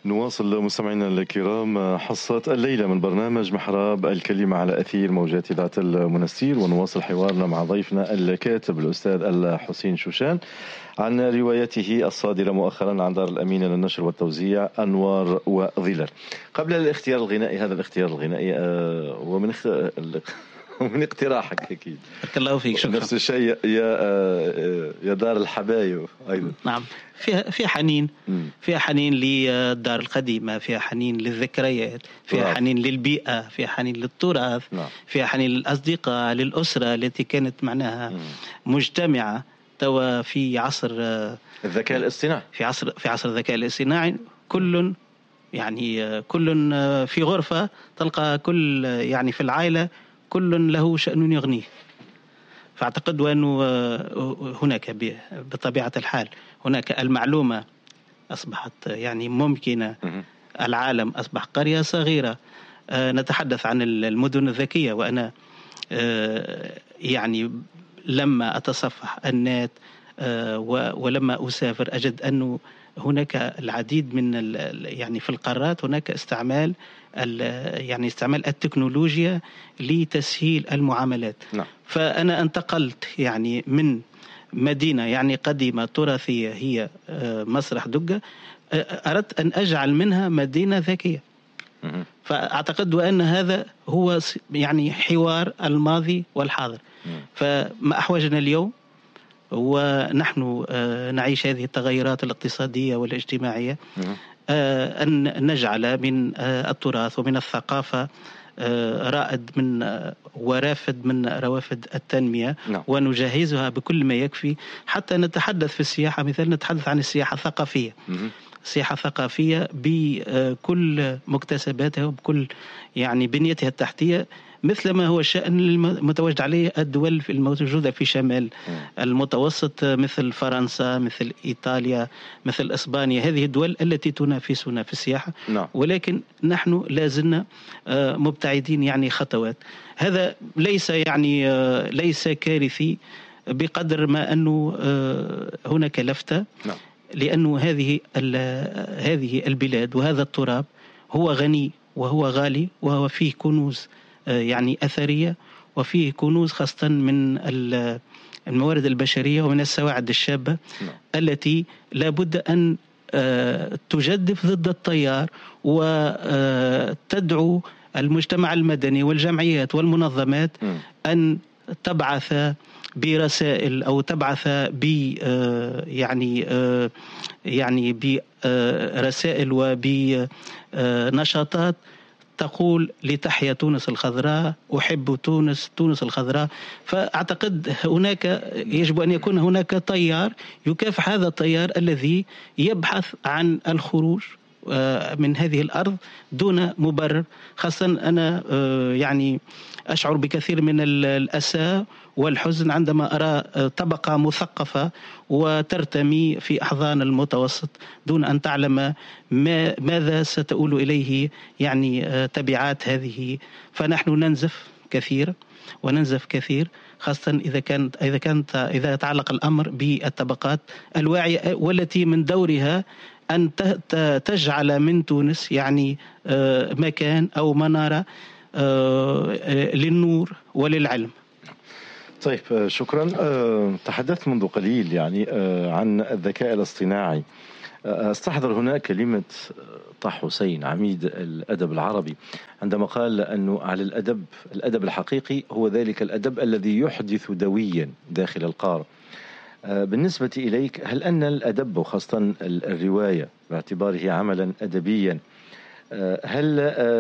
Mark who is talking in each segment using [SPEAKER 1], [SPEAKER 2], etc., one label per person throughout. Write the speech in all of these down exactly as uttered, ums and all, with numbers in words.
[SPEAKER 1] نواصل مستمعينا الكرام حصة الليلة من برنامج محراب الكلمة على أثير موجات إذاعة المنستير، ونواصل حوارنا مع ضيفنا الكاتب الأستاذ الحسين شوشان عن روايته الصادرة مؤخرا عن دار الأمينة للنشر والتوزيع أنوار وظلال. قبل الاختيار الغنائي، هذا الاختيار الغنائي آه ومن اخت... ومن اقتراحك أكيد.
[SPEAKER 2] بارك الله فيك. شكرا.
[SPEAKER 1] نفس الشيء يا يا دار الحبايب أيضا.
[SPEAKER 2] نعم، فيها فيها حنين، فيها حنين للدار القديمة، فيها حنين للذكريات، فيها
[SPEAKER 1] نعم.
[SPEAKER 2] حنين للبيئة، فيها حنين للتراث،
[SPEAKER 1] نعم.
[SPEAKER 2] فيها حنين للأصدقاء، للأسرة التي كانت معناها مم. مجتمعة توا في عصر
[SPEAKER 1] الذكاء الاصطناعي،
[SPEAKER 2] في عصر في عصر الذكاء الاصطناعي. كل يعني كل في غرفة تلقى كل يعني في العائلة كل له شأن يغنيه. فأعتقد أنه هناك بطبيعة الحال هناك المعلومة أصبحت يعني ممكنة. العالم أصبح قرية صغيرة. نتحدث عن المدن الذكية، وأنا يعني لما أتصفح النت ولما أسافر أجد أنه هناك العديد من يعني في القارات هناك استعمال يعني استعمال التكنولوجيا لتسهيل المعاملات.
[SPEAKER 1] نعم.
[SPEAKER 2] فأنا انتقلت يعني من مدينة يعني قديمة تراثية هي مسرح دقة، أردت أن أجعل منها مدينة ذكية. فأعتقد أن هذا هو يعني حوار الماضي والحاضر. فما أحوجنا اليوم ونحن نعيش هذه التغيرات الاقتصادية والاجتماعية أن نجعل من التراث ومن الثقافة رائد من ورافد من روافد التنمية.
[SPEAKER 1] نعم.
[SPEAKER 2] ونجهزها بكل ما يكفي حتى نتحدث في السياحة. مثلا نتحدث عن السياحة الثقافية، سياحة ثقافية بكل مكتسباتها وبكل يعني بنيتها التحتية، مثل ما هو الشأن المتواجد عليه الدول الموجودة في شمال المتوسط، مثل فرنسا، مثل إيطاليا، مثل إسبانيا. هذه الدول التي تنافسنا في السياحة.
[SPEAKER 1] نعم.
[SPEAKER 2] ولكن نحن لازلنا مبتعدين يعني خطوات. هذا ليس يعني ليس كارثي بقدر ما أنه هناك لفتة.
[SPEAKER 1] نعم.
[SPEAKER 2] لأنه هذه هذه البلاد وهذا التراب هو غني وهو غالي وهو فيه كنوز يعني أثرية، وفيه كنوز خاصة من الموارد البشرية ومن السواعد الشابة التي لابد أن تجدف ضد التيار وتدعو المجتمع المدني والجمعيات والمنظمات أن تبعث برسائل أو تبعث ب يعني يعني برسائل وبنشاطات تقول لتحيا تونس الخضراء، أحب تونس، تونس الخضراء. فأعتقد هناك يجب أن يكون هناك تيار يكافح هذا التيار الذي يبحث عن الخروج من هذه الأرض دون مبرر. خاصة أنا يعني أشعر بكثير من الأسى والحزن عندما أرى طبقة مثقفة وترتمي في أحضان المتوسط دون أن تعلم ما ماذا ستؤول إليه يعني تبعات هذه. فنحن ننزف كثير وننزف كثير، خاصة إذا كانت إذا كانت إذا يتعلق الأمر بالطبقات الواعية والتي من دورها أن تجعل من تونس يعني مكان أو منارة للنور وللعلم.
[SPEAKER 1] طيب، شكرا. تحدثت منذ قليل يعني عن الذكاء الاصطناعي. استحضر هنا كلمة طه حسين عميد الأدب العربي عندما قال أنه على الأدب الأدب الحقيقي هو ذلك الأدب الذي يحدث دويا داخل القارة. بالنسبة إليك، هل أن الأدب وخاصة الرواية باعتباره عملا أدبيا هل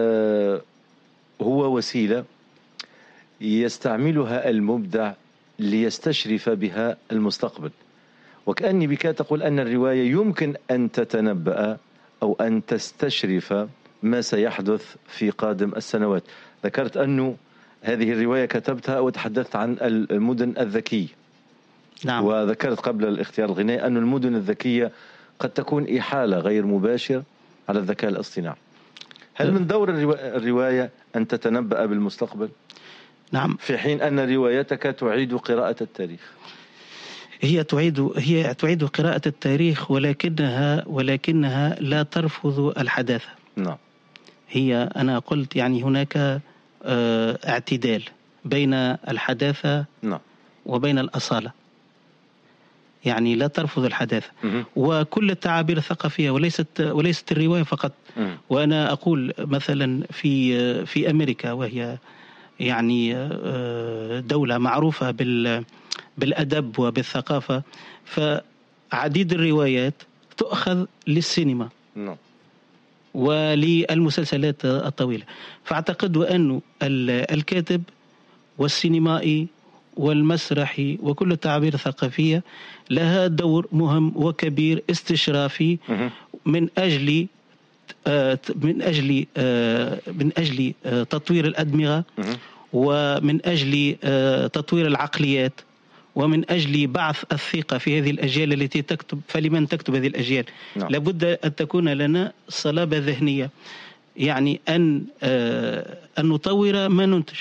[SPEAKER 1] هو وسيلة يستعملها المبدع ليستشرف بها المستقبل؟ وكأني بك تقول أن الرواية يمكن أن تتنبأ أو أن تستشرف ما سيحدث في قادم السنوات. ذكرت أنه هذه الرواية كتبتها وتحدثت عن المدن الذكية.
[SPEAKER 2] نعم.
[SPEAKER 1] وذكرت قبل الاختيار الغنائي أن المدن الذكية قد تكون إحالة غير مباشر على الذكاء الاصطناعي. هل من دور الرواية أن تتنبأ بالمستقبل؟
[SPEAKER 2] نعم.
[SPEAKER 1] في حين أن روايتك تعيد قراءة التاريخ.
[SPEAKER 2] هي تعيد هي تعيد قراءة التاريخ، ولكنها ولكنها لا ترفض الحداثة.
[SPEAKER 1] نعم.
[SPEAKER 2] هي أنا قلت يعني هناك اه اعتدال بين الحداثة
[SPEAKER 1] نعم.
[SPEAKER 2] وبين الأصالة، يعني لا ترفض الحداثة
[SPEAKER 1] مه.
[SPEAKER 2] وكل التعابير الثقافية، وليست وليست الرواية فقط.
[SPEAKER 1] مه.
[SPEAKER 2] وأنا أقول مثلا في في أمريكا، وهي يعني دولة معروفة بال بالأدب وبالثقافة، فعديد الروايات تؤخذ للسينما
[SPEAKER 1] نعم.
[SPEAKER 2] وللمسلسلات الطويلة. فأعتقد أن الكاتب والسينمائي والمسرحي وكل التعابير الثقافية لها دور مهم وكبير استشرافي من أجل من أجل من أجل تطوير الأدمغة، ومن أجل تطوير العقليات، ومن أجل بعث الثقة في هذه الأجيال التي تكتب. فلمن تكتب هذه الأجيال؟ نعم. لابد أن تكون لنا صلابة ذهنية، يعني أن أن نطور ما ننتج.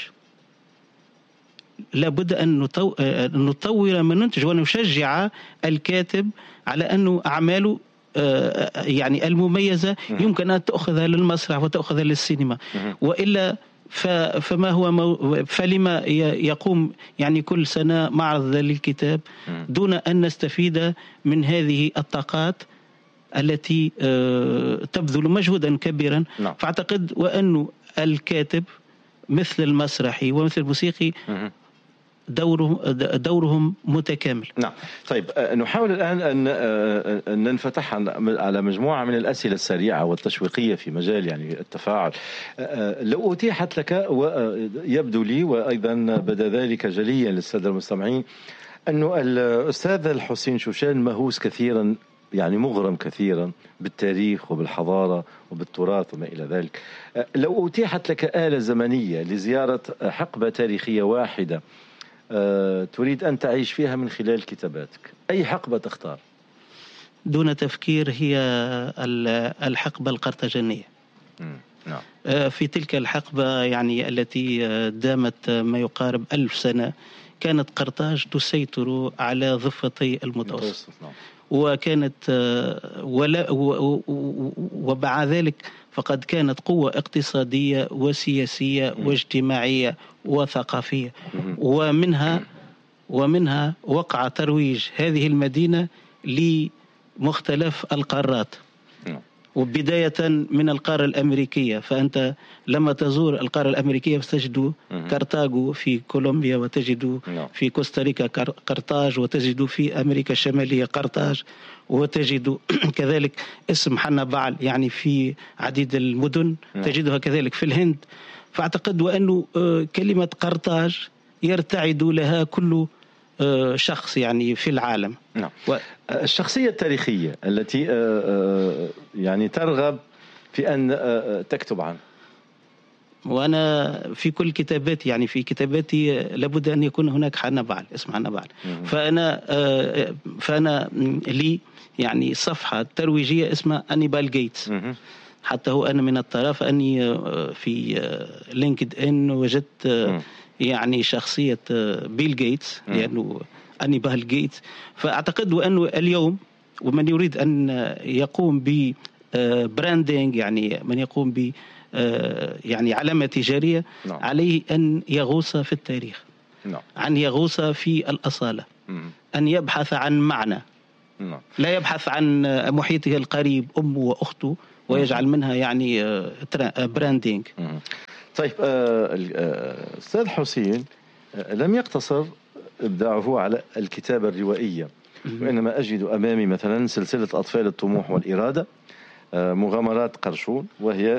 [SPEAKER 2] لابد أن نطور ما ننتج ونشجع الكاتب على أنه أعماله يعني المميزة يمكن أن تأخذها للمسرح وتأخذها للسينما، وإلا فما هو مو فلما يقوم يعني كل سنة معرض للكتاب دون أن نستفيد من هذه الطاقات التي تبذل مجهودا كبيرا.
[SPEAKER 1] نعم.
[SPEAKER 2] فأعتقد وأن الكاتب مثل المسرحي ومثل الموسيقي دوره دورهم متكامل.
[SPEAKER 1] نعم. طيب نحاول الآن أن ننفتح على مجموعة من الأسئلة السريعة والتشويقية في مجال يعني التفاعل. لو أتيحت لك، ويبدو لي وأيضا بدا ذلك جليا للسادة المستمعين، أنه الأستاذ الحسين شوشان مهووس كثيرا، يعني مغرم كثيرا بالتاريخ وبالحضارة وبالتراث وما إلى ذلك. لو أتيحت لك آلة زمنية لزيارة حقبة تاريخية واحدة تريد أن تعيش فيها من خلال كتاباتك، أي حقبة تختار؟
[SPEAKER 2] دون تفكير هي الحقبة القرطاجنية.
[SPEAKER 1] نعم.
[SPEAKER 2] في تلك الحقبة يعني التي دامت ما يقارب ألف سنة، كانت قرطاج تسيطر على ضفتي المتوسط، وكانت ولا ومع ذلك فقد كانت قوة اقتصادية وسياسية واجتماعية وثقافية، ومنها ومنها وقع ترويج هذه المدينة لمختلف القارات، وبداية من القارة الأمريكية. فأنت لما تزور القارة الأمريكية ستجد كارتاغو في كولومبيا، وتجد في كوستاريكا قرطاج، وتجد في أمريكا الشمالية قرطاج، وتجد كذلك اسم حنبال يعني في عديد المدن تجدها كذلك في الهند. فأعتقد وأن كلمة قرطاج يرتعد لها كل شخص يعني في العالم.
[SPEAKER 1] نعم. و... الشخصية التاريخية التي يعني ترغب في أن تكتب عنه؟
[SPEAKER 2] وأنا في كل كتاباتي يعني في كتاباتي لابد أن يكون هناك حنبال، اسم حنبال. فأنا فأنا لي يعني صفحة ترويجية اسمها أنيبال جيتس. حتى هو أنا من الطرف أني في لينكد إن وجدت يعني شخصية بيل جيتس، لأنه أنيبال جيتس. فأعتقد أنه اليوم ومن يريد أن يقوم ببراندينج، يعني من يقوم ب يعني علامة تجارية،
[SPEAKER 1] نعم.
[SPEAKER 2] عليه أن يغوص في التاريخ،
[SPEAKER 1] نعم.
[SPEAKER 2] أن يغوص في الأصالة،
[SPEAKER 1] مم.
[SPEAKER 2] أن يبحث عن معنى،
[SPEAKER 1] نعم.
[SPEAKER 2] لا يبحث عن محيطه القريب أمه وأخته ويجعل منها يعني براندينج.
[SPEAKER 1] مم. طيب أستاذ حسين لم يقتصر إبداعه على الكتابة الروائية، وإنما أجد أمامي مثلا سلسلة أطفال الطموح والإرادة، مغامرات قرشون، وهي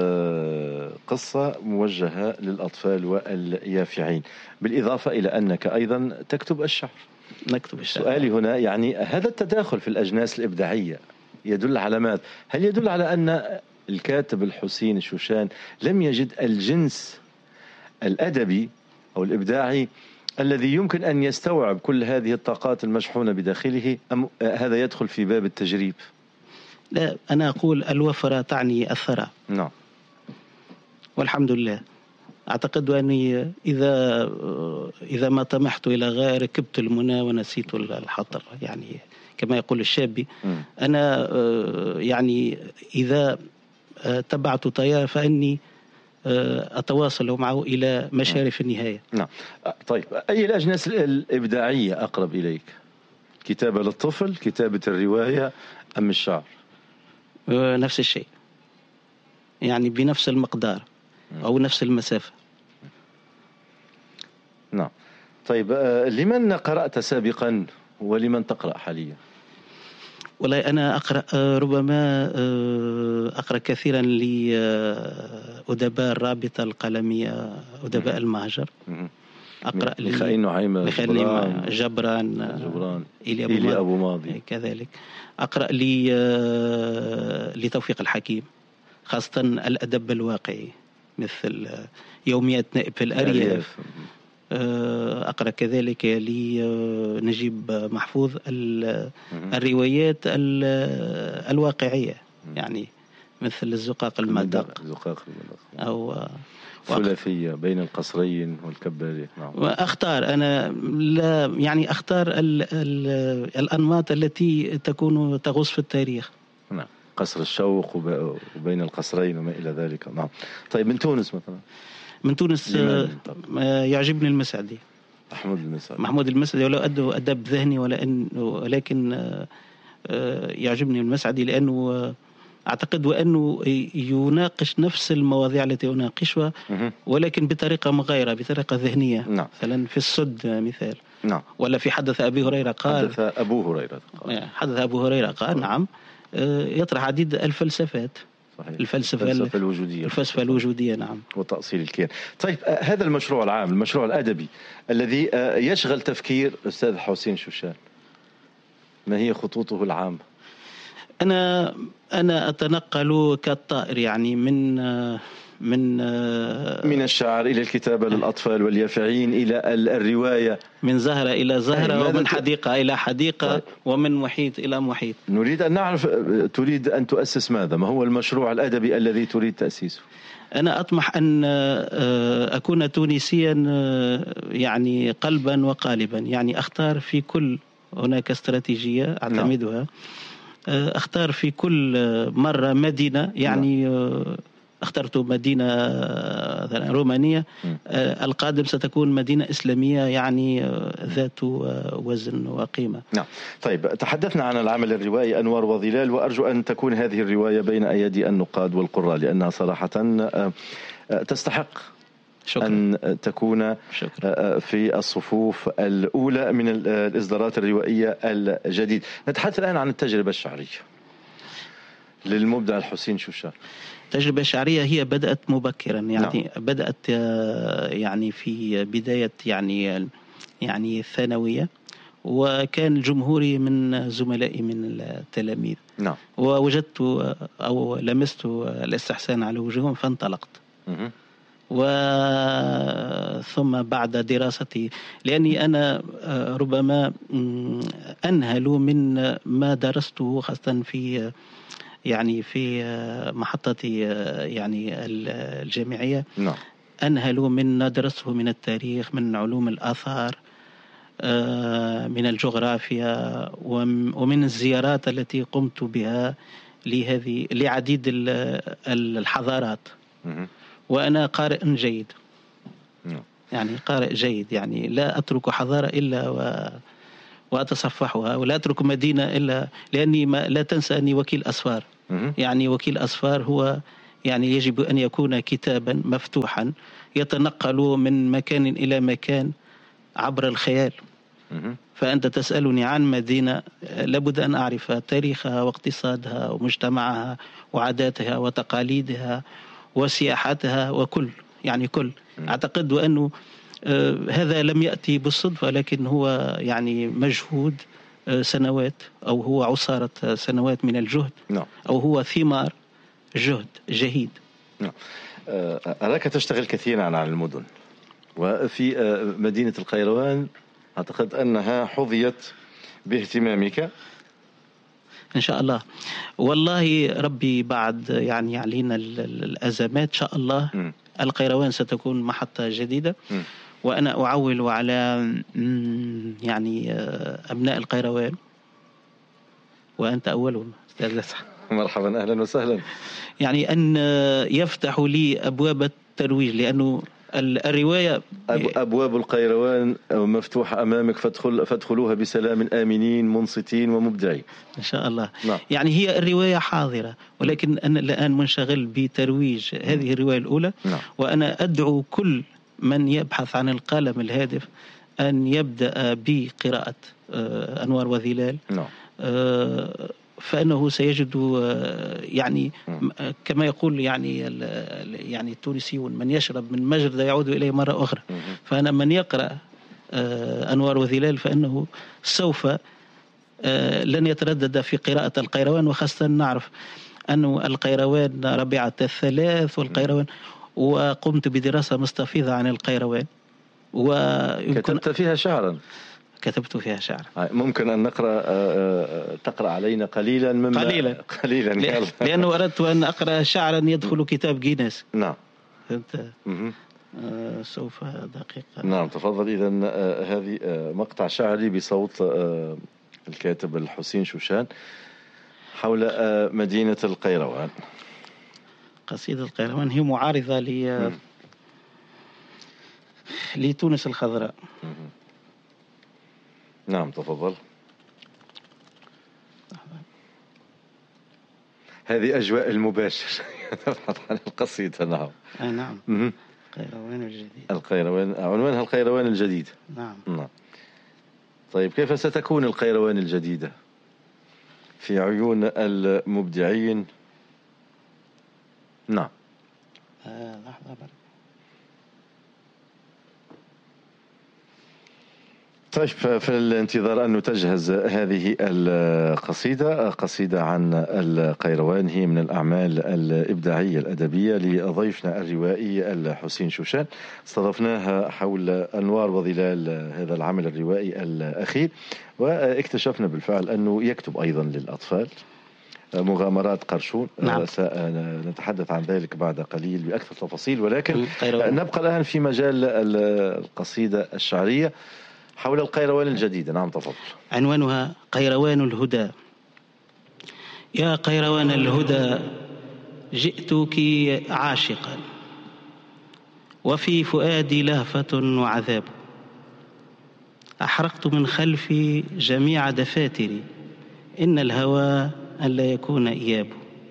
[SPEAKER 1] قصة موجهة للأطفال واليافعين، بالإضافة إلى أنك أيضا تكتب الشعر.
[SPEAKER 2] نكتب الشعر.
[SPEAKER 1] سؤالي هنا يعني هذا التداخل في الأجناس الإبداعية يدل على ماذا؟ هل يدل على أن الكاتب الحسين شوشان لم يجد الجنس الأدبي أو الإبداعي الذي يمكن أن يستوعب كل هذه الطاقات المشحونة بداخله، أم هذا يدخل في باب التجريب؟
[SPEAKER 2] لا، أنا أقول الوفرة تعني الثراء.
[SPEAKER 1] نعم.
[SPEAKER 2] والحمد لله أعتقد أني إذا إذا ما طمحت إلى غاية ركبت المنى ونسيت الحطر، يعني كما يقول الشابي. أنا يعني إذا تبعت طيار فإني أتواصل معه إلى مشارف النهاية.
[SPEAKER 1] نعم. طيب، أي الأجناس الإبداعية أقرب إليك؟ كتابة للطفل، كتابة الرواية، أم الشعر؟
[SPEAKER 2] نفس الشيء، يعني بنفس المقدار أو نفس المسافة.
[SPEAKER 1] نعم. طيب، لمن قرأت سابقا ولمن تقرأ حاليا؟
[SPEAKER 2] والله أنا أقرأ، ربما أقرأ كثيرا لأدباء الرابطة القلمية، أدباء المهجر. أقرأ
[SPEAKER 1] ميخائيل نعيم
[SPEAKER 2] جبران, جبران,
[SPEAKER 1] جبران
[SPEAKER 2] إيليا
[SPEAKER 1] أبو,
[SPEAKER 2] أبو,
[SPEAKER 1] أبو ماضي.
[SPEAKER 2] كذلك أقرأ لي لتوفيق الحكيم، خاصة الأدب الواقعي مثل يوميات نائب في الأرياف. أقرأ كذلك لنجيب محفوظ الروايات الواقعية، يعني مثل الزقاق المدق أو
[SPEAKER 1] ثلاثية بين القصرين والكباري. نعم.
[SPEAKER 2] وأختار أنا لا يعني أختار ال ال الأنماط التي تكون تغوص في التاريخ.
[SPEAKER 1] نعم. قصر الشوق وبين القصرين وما إلى ذلك. نعم. طيب، من تونس مثلا؟
[SPEAKER 2] من تونس يعجبني المسعدي،
[SPEAKER 1] محمود المسعدي.
[SPEAKER 2] محمود المسعدي ولو أدب أدب ذهني ولا إن ولكن يعجبني المسعدي لأنه أعتقد وأنه يناقش نفس المواضيع التي يناقشها ولكن بطريقة مغايرة، بطريقة ذهنية.
[SPEAKER 1] نعم.
[SPEAKER 2] مثلا في السد مثال.
[SPEAKER 1] نعم.
[SPEAKER 2] ولا في حدث أبي هريرة قال
[SPEAKER 1] حدث أبو هريرة قال
[SPEAKER 2] حدث أبو هريرة قال نعم. يطرح عديد الفلسفات.
[SPEAKER 1] صحيح.
[SPEAKER 2] الفلسفة,
[SPEAKER 1] الفلسفة الوجودية.
[SPEAKER 2] الفلسفة الوجودية نعم.
[SPEAKER 1] وتأصيل الكيان. طيب، هذا المشروع العام، المشروع الأدبي الذي يشغل تفكير أستاذ حسين شوشان، ما هي خطوطه العامة؟
[SPEAKER 2] أنا أنا أتنقل كالطائر، يعني من من
[SPEAKER 1] من الشعر إلى الكتابة للأطفال واليافعين إلى الرواية،
[SPEAKER 2] من زهرة إلى زهرة، ومن حديقة إلى حديقة. طيب. ومن محيط إلى محيط.
[SPEAKER 1] نريد أن نعرف، تريد أن تؤسس ماذا؟ ما هو المشروع الأدبي الذي تريد تأسيسه؟
[SPEAKER 2] أنا أطمح أن أكون تونسيا يعني قلبا وقالبا، يعني أختار في كل هناك استراتيجية أعتمدها. أختار في كل مرة مدينة، يعني اخترت مدينة رومانية، القادم ستكون مدينة إسلامية يعني ذات وزن وقيمة.
[SPEAKER 1] نعم. طيب، تحدثنا عن العمل الروائي أنوار وظلال، وأرجو أن تكون هذه الرواية بين أيدي النقاد والقراء لأنها صراحة تستحق
[SPEAKER 2] شكرا.
[SPEAKER 1] أن تكون شكرا. في الصفوف الأولى من الإصدارات الروائية الجديد. نتحدث الآن عن التجربة الشعرية للمبدع الحسين شوشان.
[SPEAKER 2] التجربة الشعرية هي بدأت مبكرا، يعني نعم. بدأت يعني في بداية يعني يعني الثانوية، وكان جمهوري من زملائي من التلاميذ.
[SPEAKER 1] نعم.
[SPEAKER 2] ووجدت أو لمست الاستحسان على وجوههم فانطلقت. م- وثم بعد دراستي، لأني أنا ربما أنهل من ما درسته خاصة في يعني في محطتي يعني الجامعية.
[SPEAKER 1] نعم.
[SPEAKER 2] أنهل من ما درسته من التاريخ، من علوم الآثار، من الجغرافيا، ومن الزيارات التي قمت بها لهذه لعديد الحضارات. م- وأنا قارئ جيد.
[SPEAKER 1] نعم.
[SPEAKER 2] يعني قارئ جيد، يعني لا أترك حضارة إلا و... وأتصفحها، ولا أترك مدينة إلا لأني ما... لا تنسى أني وكيل أسفار. م- يعني وكيل أسفار هو يعني يجب أن يكون كتابا مفتوحا يتنقل من مكان إلى مكان عبر الخيال. م- فأنت تسألني عن مدينة لابد أن أعرف تاريخها واقتصادها ومجتمعها وعاداتها وتقاليدها وسياحتها وكل يعني كل. أعتقد أنه آه هذا لم يأتي بالصدفة، لكن هو يعني مجهود آه سنوات، أو هو عصارة سنوات من الجهد.
[SPEAKER 1] نعم.
[SPEAKER 2] أو هو ثمار جهد جهيد.
[SPEAKER 1] نعم. أراك تشتغل كثيرا عن المدن، وفي آه مدينة القيروان أعتقد أنها حظيت باهتمامك
[SPEAKER 2] إن شاء الله. والله ربي بعد يعني علينا الأزمات إن شاء الله م. القيروان ستكون محطة جديدة.
[SPEAKER 1] م.
[SPEAKER 2] وأنا أعول على يعني أبناء القيروان، وأنت أولهم أستاذ لسعد.
[SPEAKER 1] مرحبا، أهلا وسهلا.
[SPEAKER 2] يعني أن يفتحوا لي أبواب الترويج، لأنه الرواية
[SPEAKER 1] أبواب القيروان مفتوحة أمامك، فادخل فادخلوها بسلام آمنين منصتين ومبدعين
[SPEAKER 2] إن شاء الله.
[SPEAKER 1] نعم.
[SPEAKER 2] يعني هي الرواية حاضرة، ولكن أنا الآن منشغل بترويج هذه الرواية الأولى.
[SPEAKER 1] نعم.
[SPEAKER 2] وأنا أدعو كل من يبحث عن القلم الهادف أن يبدأ بقراءة أنوار وظلال.
[SPEAKER 1] نعم.
[SPEAKER 2] فإنه سيجد يعني كما يقول يعني يعني التونسيون، من يشرب من مجرد يعود إليه مرة أخرى. فأنا من يقرأ أنوار وظلال فإنه سوف لن يتردد في قراءة القيروان، وخاصة نعرف أنه القيروان ربيعة الثلاث والقيروان، وقمت بدراسة مستفيضة عن القيروان
[SPEAKER 1] وكتبت فيها شعرا.
[SPEAKER 2] كتبت فيها شعر.
[SPEAKER 1] ممكن أن نقرأ تقرأ علينا قليلا مما
[SPEAKER 2] قليلا
[SPEAKER 1] قليلا
[SPEAKER 2] لأ... لأنه أردت أن أقرأ شعرا يدخل كتاب جينيس.
[SPEAKER 1] نعم.
[SPEAKER 2] فهمت. آه سوف دقيقة.
[SPEAKER 1] نعم تفضل. إذن آه هذه آه مقطع شعري بصوت آه الكاتب الحسين شوشان حول آه مدينة القيروان.
[SPEAKER 2] قصيدة القيروان هي معارضة ل لتونس الخضراء.
[SPEAKER 1] نعم تفضل. هذه أجواء المباشر نبحث عن القصيدة. نعم.
[SPEAKER 2] آه نعم.
[SPEAKER 1] م-
[SPEAKER 2] القيروان الجديد.
[SPEAKER 1] القيروان عنوانها القيروان الجديد.
[SPEAKER 2] نعم.
[SPEAKER 1] نعم. طيب كيف ستكون القيروان الجديدة في عيون المبدعين؟ نعم.
[SPEAKER 2] آه لحظة برك.
[SPEAKER 1] طيب في الانتظار أن تجهز هذه القصيدة، قصيدة عن القيروان، هي من الأعمال الإبداعية الأدبية لضيفنا الروائي الحسين شوشان. استضفناها حول أنوار وظلال، هذا العمل الروائي الأخير، واكتشفنا بالفعل أنه يكتب أيضا للأطفال، مغامرات قرشون.
[SPEAKER 2] نعم.
[SPEAKER 1] سنتحدث عن ذلك بعد قليل بأكثر تفاصيل، ولكن نبقى الآن في مجال القصيدة الشعرية حول القيروان الجديدة. نعم تفضل.
[SPEAKER 2] عنوانها قيروان الهدى. يا قيروان الهدى جئتك عاشقا، وفي فؤادي لهفة وعذاب. أحرقت من خلفي جميع دفاتري، إن الهوى ألا يكون إياب.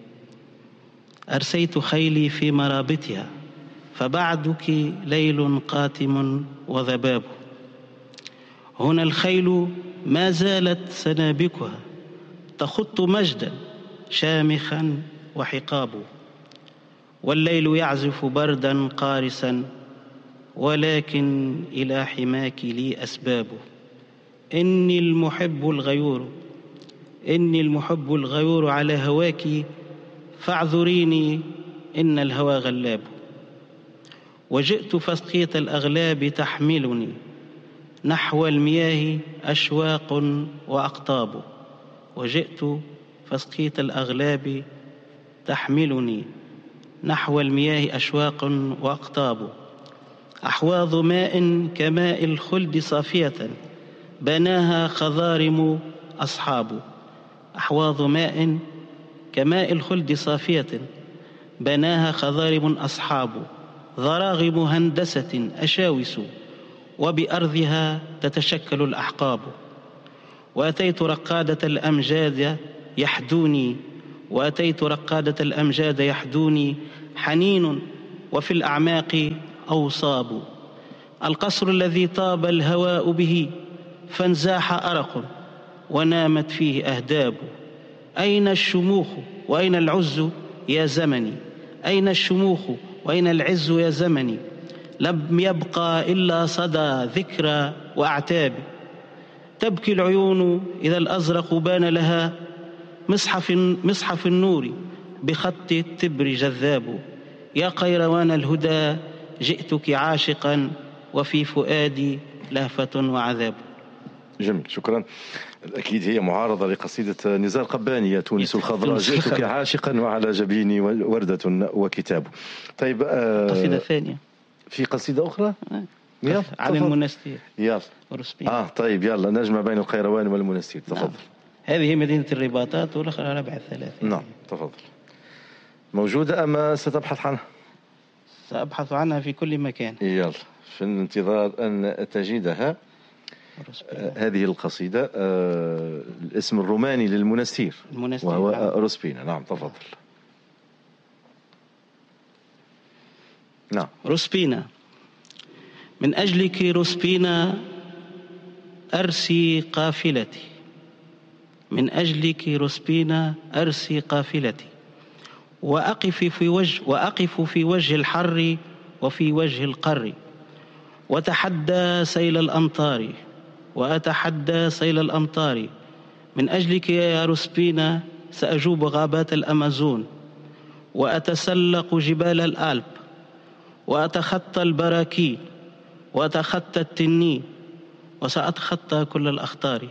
[SPEAKER 2] أرسيت خيلي في مرابطها، فبعدك ليل قاتم وذباب. هنا الخيل ما زالت سنابكها تخط مجدا شامخا وحقاب، والليل يعزف بردا قارسا، ولكن إلى حماك لي أسباب. إني المحب الغيور إني المحب الغيور على هواك، فاعذريني إن الهوى غلاب. وجئت فسقية الأغلاب تحملني نحو المياه أشواق وأقطاب. وجئت فسقية الأغلاب تحملني نحو المياه أشواق وأقطاب. أحواض ماء كماء الخلد صافية، بناها خضارم أصحاب. أحواض ماء كماء الخلد صافية، بناها خضارم أصحاب. ضراغم هندسة أشاوس، وبأرضها تتشكل الأحقاب. وأتيت رقادة الأمجاد يحدوني وأتيت رقادة الأمجاد يحدوني حنين، وفي الأعماق أوصاب. القصر الذي طاب الهواء به، فانزاح أرق ونامت فيه أهداب. أين الشموخ وأين العز يا زمني؟ أين الشموخ وأين العز يا زمني؟ لم يبقى إلا صدى ذكرى وأعتاب. تبكي العيون إذا الأزرق بان لها مصحف, مصحف النور بخط التبر جذاب. يا قيروان الهدى جئتك عاشقا، وفي فؤادي لهفة وعذاب.
[SPEAKER 1] جميل، شكرا. أكيد هي معارضة لقصيدة نزار قباني يا تونس الخضراء، جئتك عاشقا وعلى جبيني وردة وكتاب. طيب آه
[SPEAKER 2] قصيدة ثانية،
[SPEAKER 1] في قصيدة أخرى
[SPEAKER 2] يلا عن المنستير.
[SPEAKER 1] يلا اه طيب يلا نجمع بين القيروان والمنستير. تفضل.
[SPEAKER 2] نعم. هذه مدينة الرباطات والأخرى ربع الثلاثة.
[SPEAKER 1] نعم تفضل. موجودة أم ستبحث عنها؟
[SPEAKER 2] سأبحث عنها في كل مكان.
[SPEAKER 1] يلا في انتظار أن تجدها. آه هذه القصيدة آه الاسم الروماني للمنستير
[SPEAKER 2] المنستير
[SPEAKER 1] وهو
[SPEAKER 2] نعم.
[SPEAKER 1] روسبينا. نعم تفضل. نعم.
[SPEAKER 2] روسبينا. من أجلك روسبينا أرسي قافلتي، من أجلك روسبينا أرسي قافلتي، وأقف في وجه وأقف في وجه الحر وفي وجه القر، وتحدى سيل الأمطار وأتحدى سيل الأمطار. من أجلك يا روسبينا سأجوب غابات الأمازون، وأتسلق جبال الآلب، وأتخطى البراكين، وأتخطى التنين، وسأتخطى كل الأخطار.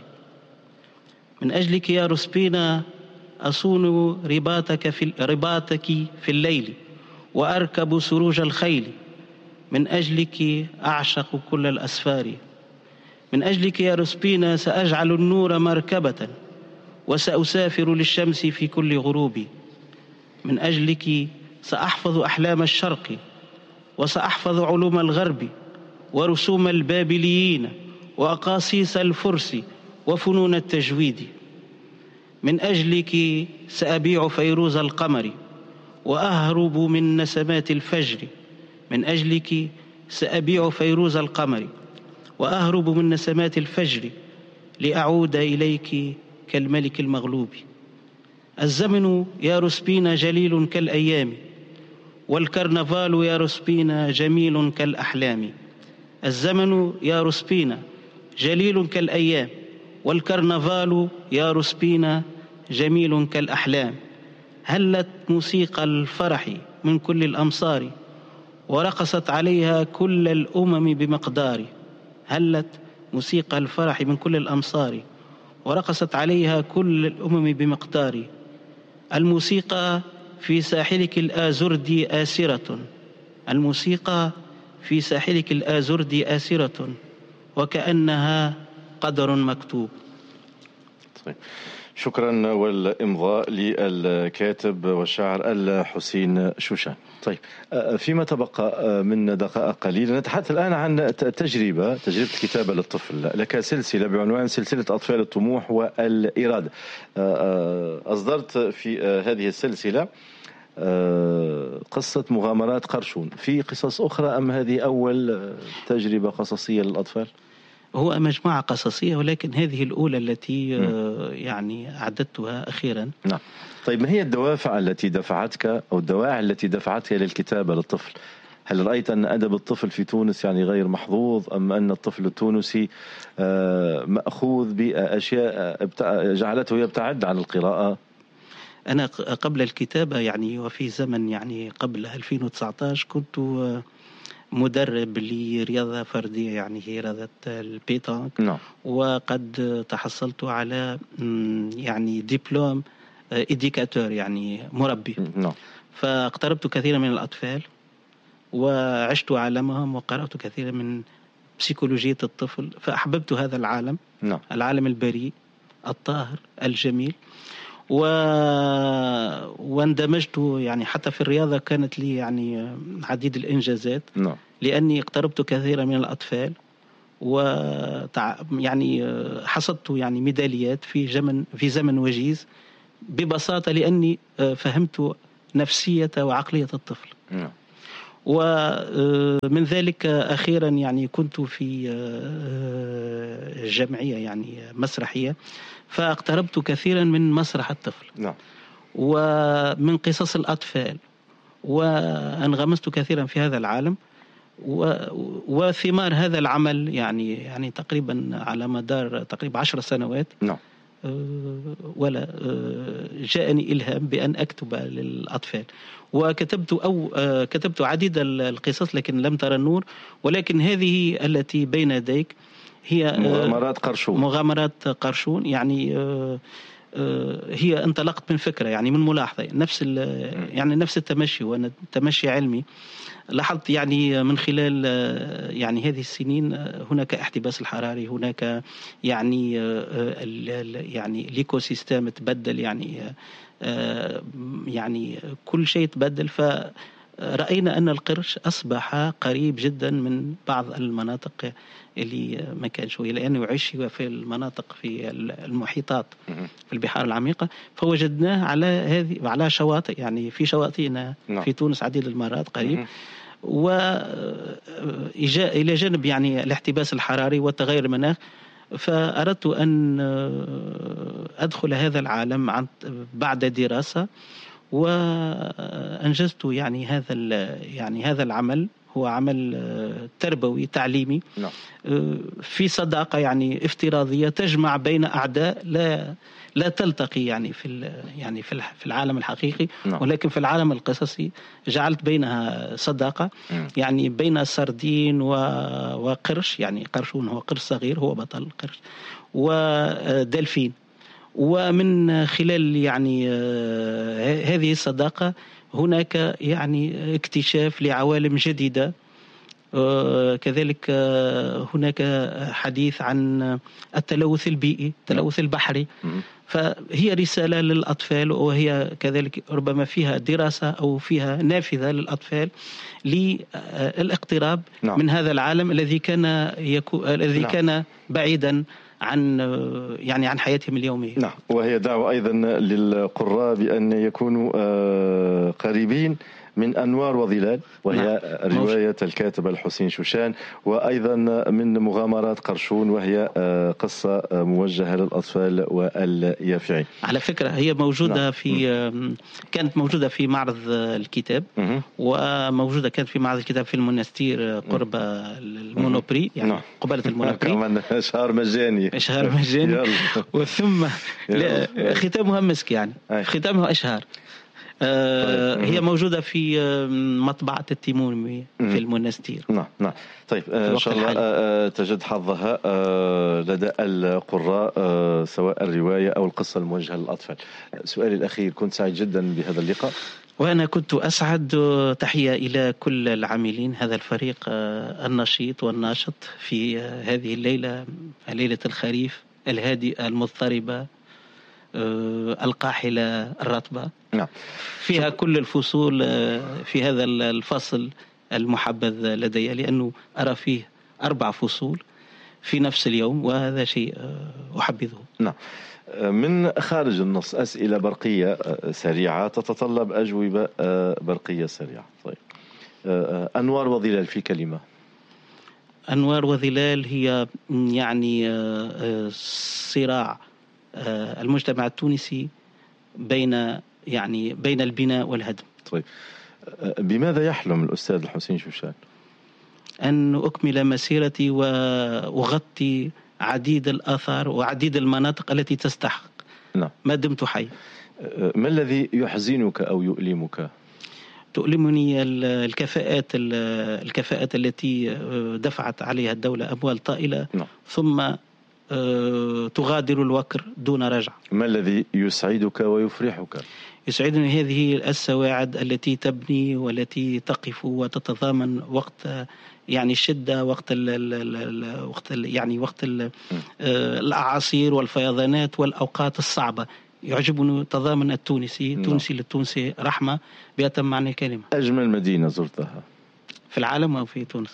[SPEAKER 2] من أجلك يا روسبينا أصون رباطك في رباطك في الليل، وأركب سروج الخيل. من أجلك أعشق كل الأسفار. من أجلك يا روسبينا سأجعل النور مركبة، وسأسافر للشمس في كل غروب. من أجلك سأحفظ أحلام الشرق، وسأحفظ علوم الغرب، ورسوم البابليين، وأقاصيص الفرس، وفنون التجويد. من أجلك سأبيع فيروز القمر، وأهرب من نسمات الفجر. من أجلك سأبيع فيروز القمر، وأهرب من نسمات الفجر، لأعود إليك كالملك المغلوب. الزمن يا روسبينا جليل كالأيام، والكرنفال يا روسبينا جميل كالأحلام. الزمن يا روسبينا جليل كالأيام، والكرنفال يا روسبينا جميل كالأحلام. هلت موسيقى الفرح من كل الأمصار، ورقصت عليها كل الأمم بمقدار. هلت موسيقى الفرح من كل الأمصار، ورقصت عليها كل الأمم بمقدار. الموسيقى في ساحلك الآزردي آسرة، الموسيقى في ساحلك الآزردي آسرة، وكأنها قدر مكتوب.
[SPEAKER 1] طيب. شكرا. والإمضاء للكاتب والشاعر الحسين شوشان. طيب فيما تبقى من دقائق قليلة نتحدث الآن عن تجربة تجربة الكتابة للطفل. لك سلسلة بعنوان سلسلة أطفال الطموح والإرادة. أصدرت في هذه السلسلة قصة مغامرات قرشون. في قصص أخرى أم هذه أول تجربة قصصية للأطفال؟
[SPEAKER 2] هو مجموعة قصصية، ولكن هذه الأولى التي م. يعني أعددتها أخيرا.
[SPEAKER 1] نعم. طيب ما هي الدوافع التي دفعتك أو الدواعي التي دفعتك للكتابة للطفل؟ هل رأيت أن أدب الطفل في تونس يعني غير محظوظ، أم أن الطفل التونسي مأخوذ بأشياء جعلته يبتعد عن القراءة؟
[SPEAKER 2] أنا قبل الكتابة يعني وفي زمن يعني قبل ألفين وتسعة عشر كنت مدرب لرياضة فردية، يعني هي رياضة البيتانك.
[SPEAKER 1] نعم.
[SPEAKER 2] وقد تحصلت على يعني دبلوم إديكاتور، يعني مربي.
[SPEAKER 1] نعم.
[SPEAKER 2] فاقتربت كثيرا من الأطفال، وعشت عالمهم، وقرأت كثيرا من بسيكولوجية الطفل، فأحببت هذا العالم.
[SPEAKER 1] نعم.
[SPEAKER 2] العالم البريء الطاهر الجميل. و... واندمجت يعني حتى في الرياضة كانت لي يعني عديد الإنجازات.
[SPEAKER 1] نعم.
[SPEAKER 2] لأني اقتربت كثيرا من الأطفال، وتع... يعني حصدت يعني ميداليات في زمن في زمن وجيز، ببساطة لأني فهمت نفسية وعقلية الطفل.
[SPEAKER 1] نعم.
[SPEAKER 2] ومن ذلك أخيرا يعني كنت في جمعية يعني مسرحية، فاقتربت كثيرا من مسرح الطفل.
[SPEAKER 1] نعم.
[SPEAKER 2] ومن قصص الأطفال، وانغمست كثيرا في هذا العالم. وثمار هذا العمل يعني يعني تقريبا على مدار تقريبا عشر سنوات.
[SPEAKER 1] نعم.
[SPEAKER 2] ولا جاءني إلهام بأن أكتب للأطفال، وكتبت أو كتبت عديد القصص لكن لم ترى النور. ولكن هذه التي بين يديك هي
[SPEAKER 1] مغامرات قرشون.
[SPEAKER 2] مغامرات قرشون يعني هي انطلقت من فكرة، يعني من ملاحظة نفس يعني نفس التمشي، وأنا تمشي علمي. لاحظت يعني من خلال يعني هذه السنين هناك احتباس الحراري، هناك يعني يعني الايكو سيستم تبدل، يعني يعني كل شيء تبدل. فرأينا أن القرش أصبح قريب جدا من بعض المناطق اللي ما كان شوية، لأنه يعيش في المناطق في المحيطات في البحار العميقة. فوجدناه على هذه على شواطئ، يعني في شواطئنا في تونس عديد المرات قريب. وإلى جانب يعني الاحتباس الحراري والتغير المناخ، فأردت أن أدخل هذا العالم عن بعد دراسة، وأنجزت يعني هذا يعني هذا العمل. هو عمل تربوي تعليمي في صداقة يعني افتراضية تجمع بين أعداء لا لا تلتقي يعني في يعني في العالم الحقيقي، ولكن في العالم القصصي جعلت بينها صداقة، يعني بين سردين وقرش، يعني قرشون هو قرش صغير هو بطل القرش، ودلفين. ومن خلال يعني هذه الصداقة هناك يعني اكتشاف لعوالم جديدة. كذلك هناك حديث عن التلوث البيئي، التلوث البحري. فهي رسالة للأطفال، وهي كذلك ربما فيها دراسة أو فيها نافذة للأطفال للاقتراب من هذا العالم الذي كان يكو... الذي كان بعيدا عن يعني عن حياتهم اليومية.
[SPEAKER 1] نعم، وهي دعوة أيضا للقراء بأن يكونوا قريبين من أنوار وظلال، وهي نعم. رواية الكاتب الحسين شوشان، وأيضا من مغامرات قرشون، وهي قصة موجهة للأطفال واليافعين.
[SPEAKER 2] على فكرة هي موجودة نعم. في كانت موجودة في معرض الكتاب، م- وموجودة كانت في معرض الكتاب في المونستير قرب المونوبري، يعني نعم. قبالة المونوبري.
[SPEAKER 1] كمان شهر مجاني
[SPEAKER 2] شهر مجاني وثم ختامها مسك، يعني ختامها أشهر. آه طيب. هي موجودة في مطبعة التيمومي في المونستير.
[SPEAKER 1] نعم نعم. طيب آه إن شاء الله آه تجد حظها آه لدى القراء آه سواء الرواية أو القصة الموجهة للأطفال. سؤالي الأخير، كنت سعيد جدا بهذا اللقاء.
[SPEAKER 2] وأنا كنت أسعد. تحية إلى كل العاملين، هذا الفريق آه النشيط والناشط في آه هذه الليلة، ليلة الخريف الهادئة المضطربة القاحلة الرطبة.
[SPEAKER 1] نعم.
[SPEAKER 2] فيها شكرا. كل الفصول في هذا الفصل المحبذ لدي، لأنه أرى فيه أربع فصول في نفس اليوم، وهذا شيء أحبذه.
[SPEAKER 1] نعم. من خارج النص أسئلة برقية سريعة تتطلب أجوبة برقية سريعة. طيب أنوار وظلال في كلمة.
[SPEAKER 2] أنوار وظلال هي يعني صراع المجتمع التونسي بين يعني بين البناء والهدم.
[SPEAKER 1] طيب بماذا يحلم الأستاذ الحسين شوشان؟
[SPEAKER 2] أن أكمل مسيرتي وأغطي عديد الآثار وعديد المناطق التي تستحق
[SPEAKER 1] نعم.
[SPEAKER 2] ما دمت حي.
[SPEAKER 1] ما الذي يحزنك أو يؤلمك؟
[SPEAKER 2] تؤلمني الكفاءات الكفاءات التي دفعت عليها الدولة أموال طائلة نعم. ثم تغادر الوكر دون رجعة.
[SPEAKER 1] ما الذي يسعدك ويفرحك؟
[SPEAKER 2] يسعدني هذه السواعد التي تبني والتي تقف وتتضامن وقت يعني الشدة، وقت ال ال وقت ال يعني وقت ال الأعاصير والفيضانات والأوقات الصعبة. يعجبني تضامن التونسي التونسي للتونسي رحمة بأتم معنى الكلمة.
[SPEAKER 1] أجمل مدينة زرتها
[SPEAKER 2] في العالم أو في تونس؟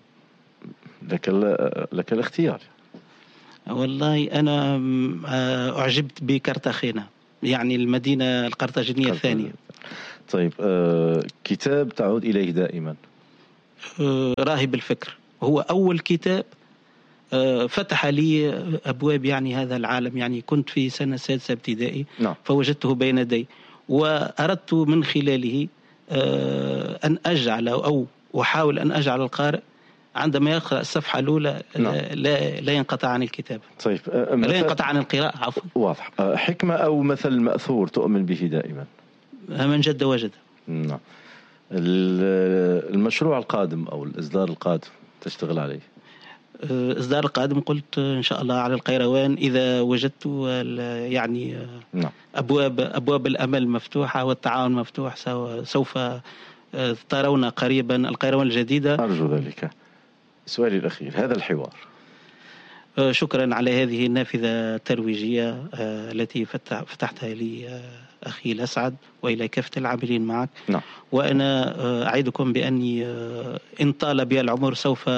[SPEAKER 1] لك لك الاختيار.
[SPEAKER 2] والله أنا أعجبت بكرتاخينا، يعني المدينة القرطاجينية الثانية.
[SPEAKER 1] طيب آه، كتاب تعود إليه دائما؟
[SPEAKER 2] آه، راهب الفكر هو أول كتاب آه، فتح لي أبواب يعني هذا العالم. يعني كنت في سنة سادسة ابتدائي
[SPEAKER 1] نعم.
[SPEAKER 2] فوجدته بين يدي، وأردت من خلاله آه، أن أجعل أو أحاول أن أجعل القارئ عندما يقرأ الصفحة الأولى نعم. لا لا ينقطع عن الكتاب.
[SPEAKER 1] طيب
[SPEAKER 2] لا ينقطع عن القراءة عفوا.
[SPEAKER 1] واضح. حكمة أو مثل مأثور تؤمن به دائما؟
[SPEAKER 2] من جد وجد.
[SPEAKER 1] نعم. المشروع القادم أو الإصدار القادم تشتغل عليه؟
[SPEAKER 2] الإصدار القادم قلت إن شاء الله على القيروان إذا وجدت يعني
[SPEAKER 1] نعم.
[SPEAKER 2] أبواب أبواب الأمل مفتوحة والتعاون مفتوح، سوف ترون قريبا القيروان الجديدة.
[SPEAKER 1] أرجو ذلك. سؤالي الأخير، هذا الحوار
[SPEAKER 2] شكرا على هذه النافذة الترويجية التي فتحتها لي أخي الأسعد وإلى كافة العاملين معك.
[SPEAKER 1] نعم.
[SPEAKER 2] وأنا أعدكم بأني إن طال بي العمر سوف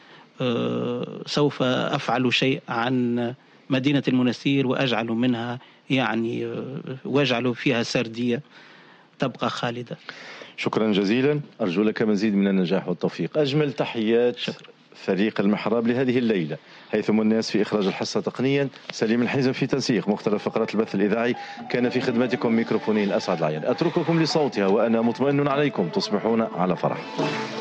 [SPEAKER 2] سوف أفعل شيء عن مدينة المنستير وأجعل منها يعني واجعل فيها سردية تبقى خالدة.
[SPEAKER 1] شكرا جزيلا، أرجو لك مزيد من النجاح والتوفيق. أجمل تحيات شكرا. فريق المحراب لهذه الليلة، هيثم الناس في إخراج الحصة تقنيا، سليم الحزم في تنسيق، مختلف فقرات البث الإذاعي كان في خدمتكم ميكروفونين أسعد العيان. أترككم لصوتها وأنا مطمئن عليكم تصبحون على فرح.